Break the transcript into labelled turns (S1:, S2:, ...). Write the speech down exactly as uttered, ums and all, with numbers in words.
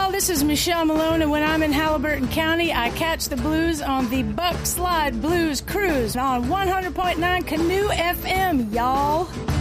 S1: y'all. This is Michelle Malone, and when I'm in Halliburton County, I catch the blues on the Buck Slide Blues Cruise on one hundred point nine Canoe F M, y'all.